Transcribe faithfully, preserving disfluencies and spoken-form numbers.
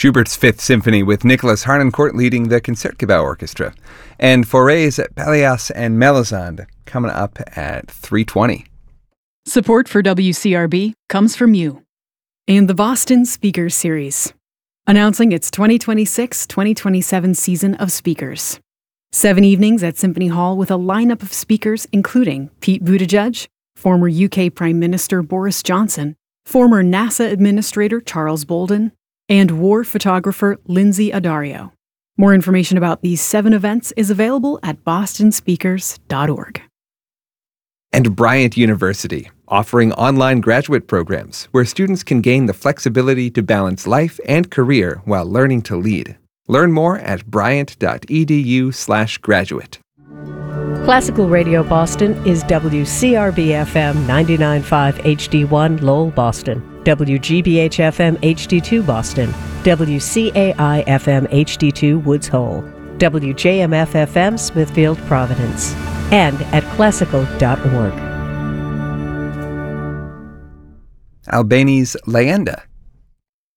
Schubert's Fifth Symphony with Nicholas Harnoncourt leading the Concertgebouw Orchestra. And Foray's Pelléas and Melisande coming up at three twenty. Support for W C R B comes from you and the Boston Speakers Series, announcing its twenty twenty-six twenty twenty-seven season of speakers. Seven evenings at Symphony Hall with a lineup of speakers including Pete Buttigieg, former U K Prime Minister Boris Johnson, former NASA Administrator Charles Bolden, and war photographer Lindsay Addario. More information about these seven events is available at boston speakers dot org. And Bryant University, offering online graduate programs where students can gain the flexibility to balance life and career while learning to lead. Learn more at bryant.edu slash graduate. Classical Radio Boston is W C R B F M ninety-nine point five H D one Lowell, Boston, W G B H F M H D two Boston, W C A I F M H D two Woods Hole, W J M F F M Smithfield, Providence, and at classical dot org. Albani's Leyenda